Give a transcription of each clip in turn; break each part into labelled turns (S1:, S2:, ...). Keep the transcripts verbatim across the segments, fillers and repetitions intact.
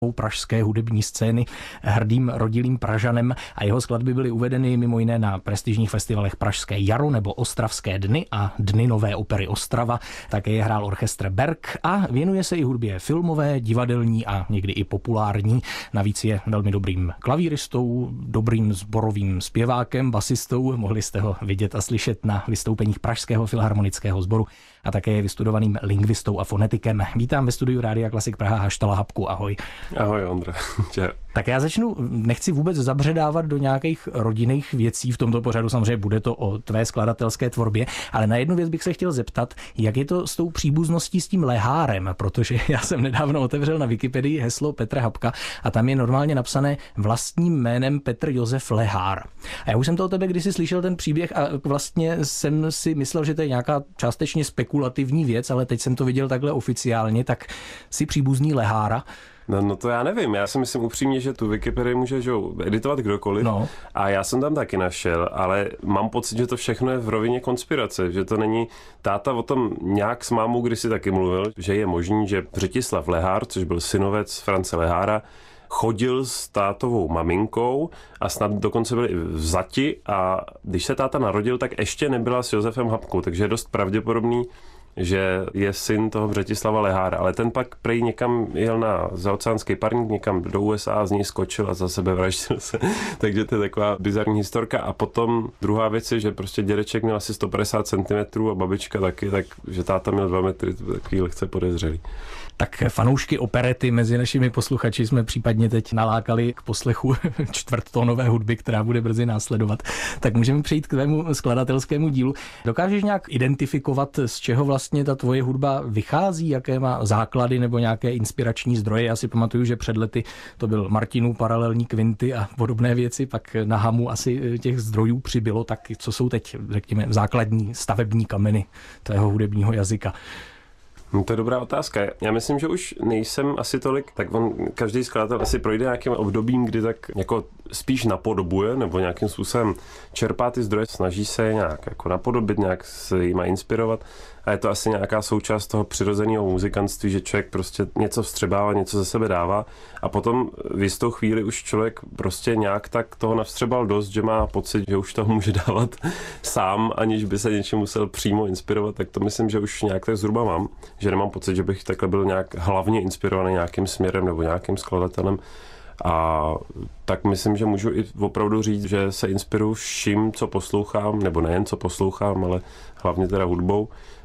S1: pražské hudební scény, hrdým rodilým Pražanem, a jeho skladby byly uvedeny mimo jiné na prestižních festivalech Pražské jaro nebo Ostravské dny a Dny nové opery Ostrava. Také je hrál orchestr Berg a věnuje se i hudbě filmové, divadelní a někdy i populární. Navíc je velmi dobrým klavíristou, dobrým sborovým zpěvákem, basistou. Mohli jste ho vidět a slyšet na vystoupeních Pražského filharmonického sboru a také je vystudovaným lingvistou a fonetikem. Vítám ve studiu Rádia Klasik Praha Haštala Habku. Ahoj.
S2: Ahoj, Ondra.
S1: Tak já začnu, nechci vůbec zabředávat do nějakých rodinných věcí v tomto pořadu, samozřejmě bude to o tvé skladatelské tvorbě, ale na jednu věc bych se chtěl zeptat, jak je to s tou příbuzností s tím lehárem, protože já jsem nedávno otevřel na Wikipedii heslo Petra Habka a tam je normálně napsané vlastním jménem Petr Josef Lehár. A já už jsem to o tebe kdysi slyšel ten příběh a vlastně jsem si myslel, že to je nějaká částečně spekulativní věc, ale teď jsem to viděl takhle oficiálně, tak si příbuzný Lehára.
S2: No, no to já nevím, já si myslím upřímně, že tu Wikipedii může že, editovat kdokoliv no. A já jsem tam taky našel, ale mám pocit, že to všechno je v rovině konspirace, že to není, táta o tom nějak s mámou kdysi taky mluvil, že je možný, že Břetislav Lehár, což byl synovec France Lehára, chodil s tátovou maminkou a snad dokonce byli vzati a když se táta narodil, tak ještě nebyla s Josefem Habkou, takže je dost pravděpodobný, že je syn toho Břetislava Lehára, ale ten pak prej někam jel na zaoceánský parník, někam do U S A, z něj skočil a za sebe vraždil se. Takže to je taková bizarní historka. A potom druhá věc je, že prostě dědeček měl asi sto padesát centimetrů a babička taky, takže táta měl dva metry, to takový lehce podezřelý.
S1: Tak fanoušky operety mezi našimi posluchači jsme případně teď nalákali k poslechu čtvrttónové hudby, která bude brzy následovat. Tak můžeme přejít k tvému skladatelskému dílu. Dokážeš nějak identifikovat, z čeho vlastně ta tvoje hudba vychází, jaké má základy nebo nějaké inspirační zdroje? Já si pamatuju, že před lety to byl Martinů paralelní kvinty a podobné věci, pak na Hamu asi těch zdrojů přibylo, tak co jsou teď, řekněme, základní stavební kameny tvého hudebního jazyka?
S2: No to je dobrá otázka. Já myslím, že už nejsem asi tolik, tak on, každý skladatel asi projde nějakým obdobím, kdy tak jako spíš napodobuje nebo nějakým způsobem čerpá ty zdroje, snaží se je nějak jako napodobit, nějak se jima inspirovat a je to asi nějaká součást toho přirozeného muzikantství, že člověk prostě něco vstřebává, něco ze sebe dává a potom v jistou chvíli už člověk prostě nějak tak toho navstřebal dost, že má pocit, že už toho může dávat sám, aniž by se něčím musel přímo inspirovat, tak to myslím, že už nějak tak zhruba mám, že nemám pocit, že bych takhle byl nějak hlavně inspirovaný nějakým směrem nebo nějakým skladatelem. A tak myslím, že můžu i opravdu říct, že se inspiruju vším, co poslouchám, nebo nejen co poslouchám, ale hlavně teda hudbou.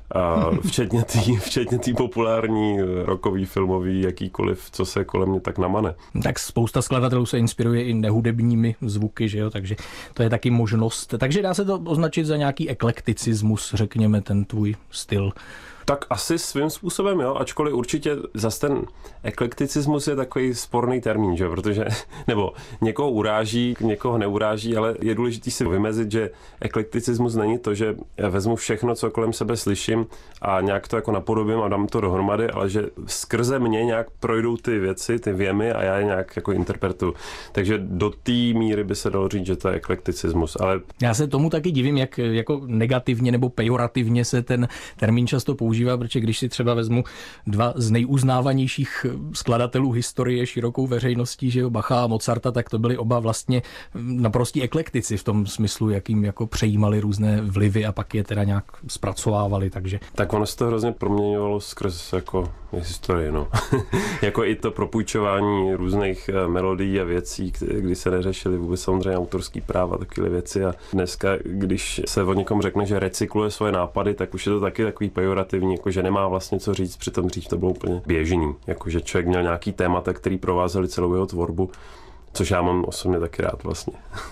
S2: A včetně tý, včetně tý populární, rockový, filmový, jakýkoliv, co se kolem mě tak namane.
S1: Tak spousta skladatelů se inspiruje i nehudebními zvuky, že jo, takže to je taky možnost. Takže dá se to označit za nějaký eklekticismus, řekněme, ten tvůj styl.
S2: Tak asi svým způsobem, jo, ačkoliv určitě zase ten eklekticismus je takový sporný termín, že? Protože, nebo někoho uráží, někoho neuráží, ale je důležité si vymezit, že eklekticismus není to, že já vezmu všechno, co kolem sebe slyším a nějak to jako napodobím a dám to dohromady, ale že skrze mě nějak projdou ty věci, ty věmy a já je nějak jako interpretuju. Takže do té míry by se dalo říct, že to je eklekticismus, ale...
S1: Já se tomu taky divím, jak jako negativně nebo pejorativně se ten termín často používá. Protože když si třeba vezmu dva z nejuznávanějších skladatelů historie širokou veřejností, že jo, Bacha a Mozarta, tak to byli oba vlastně naprostí eklektici v tom smyslu, jakým jako přejímali různé vlivy a pak je teda nějak zpracovávali, takže...
S2: Tak ono se to hrozně proměňovalo skrz jako historii, no. Jako i to propůjčování různých melodií a věcí, kdy se neřešily vůbec samozřejmě autorský práva, takové věci a dneska, když se o někom řekne, že recykluje svoje nápady, tak už je to taky takový pejorativní, jako že nemá vlastně co říct, přitom dřív to bylo úplně běžný, jako že člověk měl nějaký témata, který provázely celou jeho tvorbu, což já mám osobně taky rád vlastně.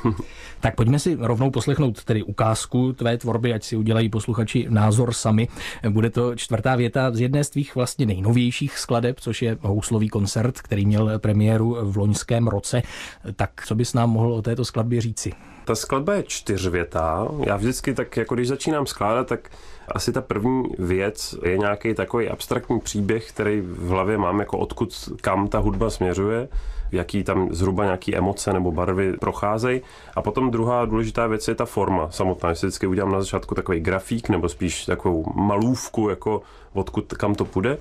S1: Tak pojďme si rovnou poslechnout tedy ukázku tvé tvorby, ať si udělají posluchači názor sami. Bude to čtvrtá věta z jedné z tvých vlastně nejnovějších skladeb, což je Houslový koncert, který měl premiéru v loňském roce. Tak co bys nám mohl o této skladbě říci?
S2: Ta skladba je čtyřvětá. Já vždycky tak, jako když začínám skládat, tak asi ta první věc je nějaký takový abstraktní příběh, který v hlavě mám, jako odkud kam ta hudba směřuje, jaký tam zhruba nějaký emoce nebo barvy procházejí. A potom druhá důležitá věc je ta forma samotná. Já si vždycky udělám na začátku takový grafík nebo spíš takovou malůvku, jako odkud kam to půjde.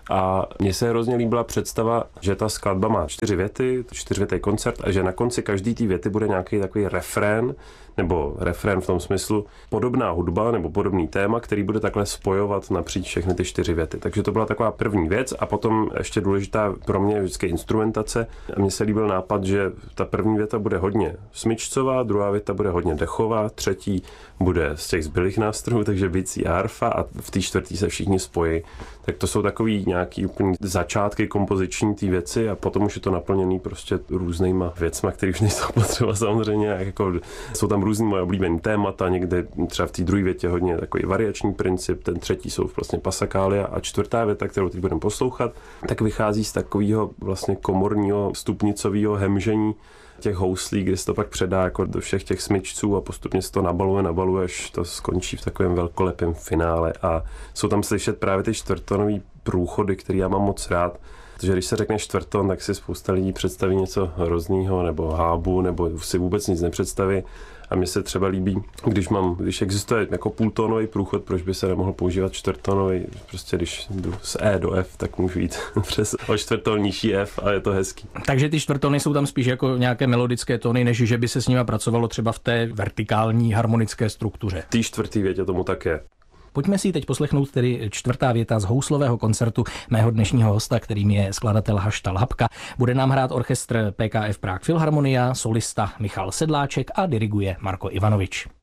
S2: A mně se hrozně líbila představa, že ta skladba má čtyři věty, čtyřvětý koncert a že na konci každý té věty bude nějaký takový refrén, nebo refrén v tom smyslu podobná hudba nebo podobný téma, který bude takhle spojovat napříč všechny ty čtyři věty. Takže to byla taková první věc a potom ještě důležitá pro mě vždycky instrumentace. A mně se líbil nápad, že ta první věta bude hodně smyčcová, druhá věta bude hodně dechová, třetí bude z těch zbylých nástrojů, takže bicí a harfa a v té čtvrtý se všichni spojí. Tak to jsou takový nějaký úplně začátky kompoziční té věci a potom už je to naplněný prostě různýma věcma, které už nejsou potřeba samozřejmě. Jako, jsou tam různý moje oblíbený témata, někde třeba v té druhé větě hodně takový variační princip, ten třetí jsou vlastně pasakália a čtvrtá věta, kterou teď budeme poslouchat, tak vychází z takového vlastně komorního stupnicového hemžení těch houslí, kde se to pak předá jako do všech těch smyčců a postupně se to nabaluje, nabaluje, až to skončí v takovém velkolepém finále a jsou tam slyšet právě ty čtvrtonové průchody, které já mám moc rád. Protože když se řekne čtvrton, tak si spousta lidí představí něco hroznýho nebo hábu, nebo si vůbec nic nepředstaví. A mně se třeba líbí, když mám, když existuje jako půltónový průchod, proč by se nemohl používat čtvrtónový, prostě když jdu z E do F, tak můžu jít přes o čtvrtón nižší F a je to hezký.
S1: Takže ty čtvrtony jsou tam spíš jako nějaké melodické tóny, než že by se s nimi pracovalo třeba v té vertikální harmonické struktuře.
S2: Tý čtvrtý větě tomu tak je.
S1: Pojďme si teď poslechnout tedy čtvrtá věta z houslového koncertu mého dnešního hosta, kterým je skladatel Haštal Habka. Bude nám hrát orchestr P K F Prague Filharmonia, solista Michal Sedláček a diriguje Marko Ivanovič.